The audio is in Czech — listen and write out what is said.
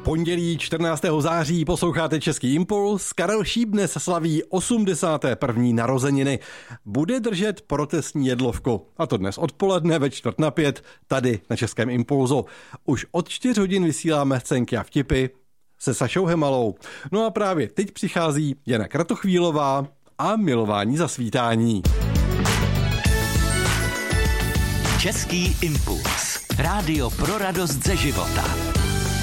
Pondělí 14. září posloucháte Český impuls. Karel Šíp dnes slaví 81. narozeniny. Bude držet protestní jedlovku. A to dnes odpoledne ve 4:45 tady na Českém impulzu. Už od 4 hodin vysíláme scénky a vtipy se Sašou Hemalou. No a právě teď přichází Jana Kratochvílová a Milování za svítání. Český impuls. Rádio pro radost ze života.